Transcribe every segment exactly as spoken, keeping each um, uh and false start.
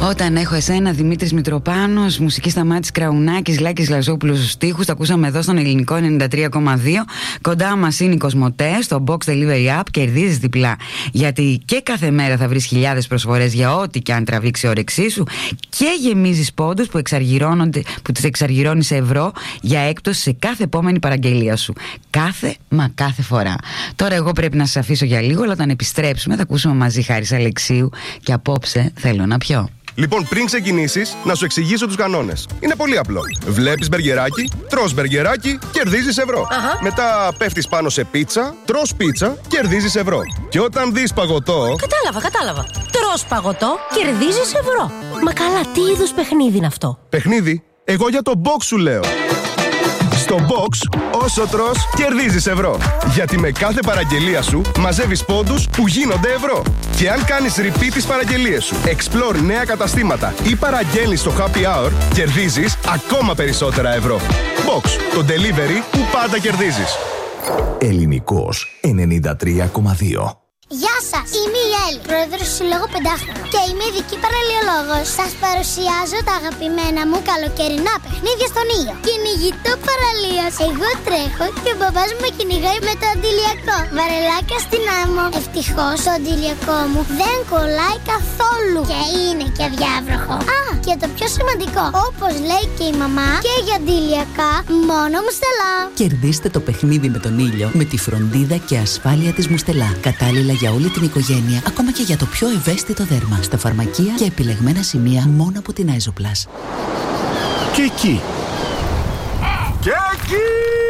Όταν έχω εσένα, Δημήτρης Μητροπάνος, μουσική Σταμάτης Κραουνάκης, Λάκης Λαζόπουλος στους στίχους. Τα ακούσαμε εδώ στον Ελληνικό ενενήντα τρία κόμμα δύο. Κοντά μας είναι η Κοσμοτέ, στο Box Delivery App. Κερδίζεις διπλά. Γιατί και κάθε μέρα θα βρεις χιλιάδες προσφορές για ό,τι και αν τραβήξει η όρεξή σου. Και γεμίζεις πόντους που, που τους εξαργυρώνεις σε ευρώ για έκπτωση σε κάθε επόμενη παραγγελία σου. Κάθε μα κάθε φορά. Τώρα εγώ πρέπει να σας αφήσω για λίγο, αλλά όταν επιστρέψουμε θα ακούσουμε μαζί Χάρης Αλεξίου και απόψε θέλω να πιω. Λοιπόν, πριν ξεκινήσεις, να σου εξηγήσω τους κανόνες. Είναι πολύ απλό. Βλέπεις μπεργκεράκι, τρως μπεργκεράκι, κερδίζεις ευρώ. Αχα. Μετά πέφτεις πάνω σε πίτσα, τρως πίτσα, κερδίζεις ευρώ. Και όταν δεις παγωτό. Κατάλαβα, κατάλαβα. Τρως παγωτό, κερδίζεις ευρώ. Μα καλά, τι είδους παιχνίδι είναι αυτό? Παιχνίδι? Εγώ για το box σου λέω. Στο box, όσο τρως, κερδίζεις ευρώ. Γιατί με κάθε παραγγελία σου μαζεύεις πόντους που γίνονται ευρώ. Και αν κάνεις repeat τις παραγγελίες σου, explore νέα καταστήματα ή παραγγέλνεις στο happy hour, κερδίζεις ακόμα περισσότερα ευρώ. Box, το delivery που πάντα κερδίζεις. Ελληνικός ενενήντα τρία κόμμα δύο. Γεια σας, είμαι η Έλλη, πρόεδρος του Συλλόγου Πεντάχρονο και είμαι ειδική παραλιολόγος. Σας παρουσιάζω τα αγαπημένα μου καλοκαιρινά παιχνίδια στον ήλιο. Κυνηγητό παραλίας. Εγώ τρέχω και ο μπαμπάς μου με κυνηγάει με το αντιλιακό. Βαρελάκια στην άμμο. Ευτυχώς το αντιλιακό μου δεν κολλάει καθόλου και είναι και διάβροχο. Α, και το πιο σημαντικό, όπως λέει και η μαμά, και για αντιλιακά μόνο Μουστελά. Κερδίστε το παιχνίδι με τον ήλιο με τη φροντίδα και ασφάλεια της Μουστελά. Κατάλληλα για όλη την οικογένεια, ακόμα και για το πιο ευαίσθητο δέρμα. Στα φαρμακεία και επιλεγμένα σημεία μόνο από την Άιζοπλας. Και εκεί. Και εκεί.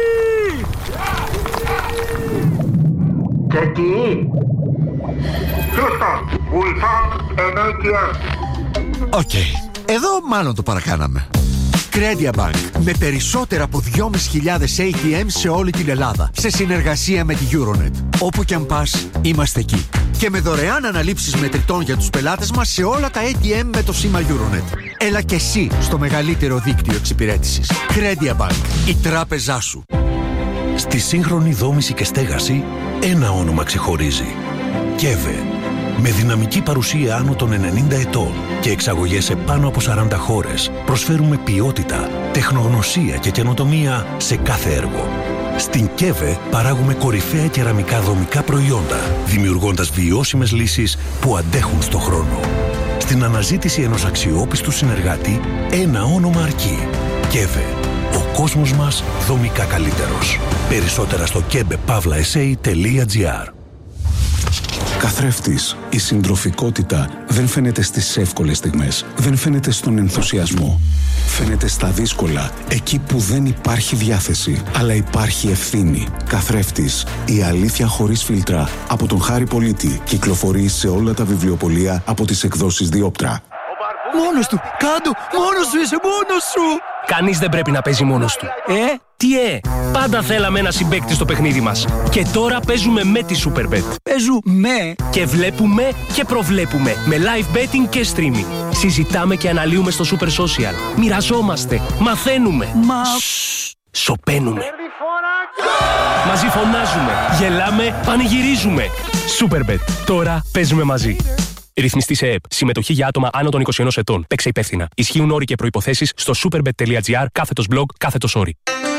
Και εκεί. Houston, we found an έι τι εμ. Οκ, εδώ μάλλον το παρακάναμε. Credia Bank, με περισσότερα από δυόμισι χιλιάδες έι τι εμ σε όλη την Ελλάδα, σε συνεργασία με τη Euronet. Όπου κι αν πας, είμαστε εκεί. Και με δωρεάν αναλήψεις μετρητών για τους πελάτες μας σε όλα τα έι τι εμ με το σήμα Euronet. Έλα και εσύ στο μεγαλύτερο δίκτυο εξυπηρέτησης. Credia Bank, η τράπεζά σου. Στη σύγχρονη δόμηση και στέγαση, ένα όνομα ξεχωρίζει. κέβε. Με δυναμική παρουσία άνω των ενενήντα ετών και εξαγωγές σε πάνω από σαράντα χώρες, προσφέρουμε ποιότητα, τεχνογνωσία και καινοτομία σε κάθε έργο. Στην κέβε παράγουμε κορυφαία κεραμικά δομικά προϊόντα, δημιουργώντας βιώσιμες λύσεις που αντέχουν στο χρόνο. Στην αναζήτηση ενός αξιόπιστου συνεργάτη, ένα όνομα αρκεί. κέβε. Ο κόσμος μας δομικά καλύτερος. Περισσότερα στο κέβε παύλα ες έι τελεία τζι άρ. Καθρέφτης, η συντροφικότητα δεν φαίνεται στις εύκολες στιγμές, δεν φαίνεται στον ενθουσιασμό. Φαίνεται στα δύσκολα, εκεί που δεν υπάρχει διάθεση, αλλά υπάρχει ευθύνη. Καθρέφτης, η αλήθεια χωρίς φίλτρα, από τον Χάρη Πολίτη, κυκλοφορεί σε όλα τα βιβλιοπωλεία από τις εκδόσεις Διόπτρα. Μόνος του, κάντο, μόνος σου είσαι, μόνος σου! Κανείς δεν πρέπει να παίζει μόνος του. Ε, τι ε! Πάντα θέλαμε ένα συμπαίκτη στο παιχνίδι μας. Και τώρα παίζουμε με τη Superbet. Παίζουμε! Και βλέπουμε και προβλέπουμε. Με live betting και streaming. Συζητάμε και αναλύουμε στο Super Social. Μοιραζόμαστε. Μαθαίνουμε. Μα... Σοπαίνουμε. Μαζί φωνάζουμε. Γελάμε. Πανηγυρίζουμε. Superbet. Τώρα παίζουμε μαζί. Ρυθμιστή σε ΕΕΠ. Συμμετοχή για άτομα άνω των είκοσι ενός ετών. Παίξε υπεύθυνα. Ισχύουν όροι και προϋποθέσεις στο superbet τελεία τζι άρ κάθετος blog κάθετος όροι.